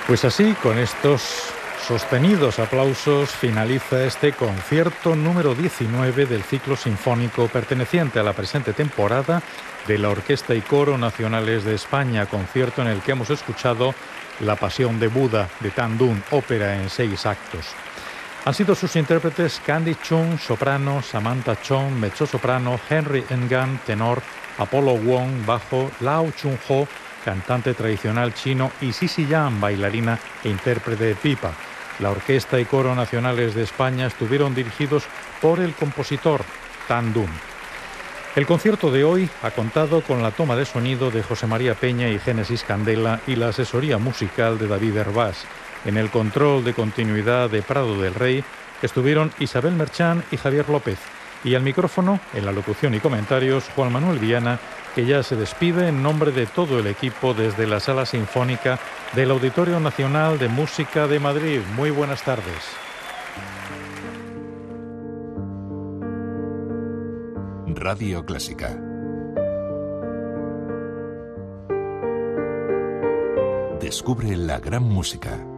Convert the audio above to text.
Pues así, con estos sostenidos aplausos, finaliza este concierto número 19 del ciclo sinfónico perteneciente a la presente temporada de la Orquesta y Coro Nacionales de España, concierto en el que hemos escuchado La Pasión de Buda de Tan Dun, ópera en 6 actos. Han sido sus intérpretes Candy Chung, soprano, Samantha Chong, mezzosoprano, Henry Ngan, tenor, Apollo Wong, bajo, Lau Chung-ho, cantante tradicional chino, y Sisi Yan, bailarina e intérprete de pipa. La Orquesta y Coro Nacionales de España estuvieron dirigidos por el compositor Tan Dun. El concierto de hoy ha contado con la toma de sonido de José María Peña y Génesis Candela y la asesoría musical de David Hervás. En el control de continuidad de Prado del Rey estuvieron Isabel Merchán y Javier López. Y al micrófono, en la locución y comentarios, Juan Manuel Viana, que ya se despide en nombre de todo el equipo desde la Sala Sinfónica del Auditorio Nacional de Música de Madrid. Muy buenas tardes. Radio Clásica. Descubre la gran música.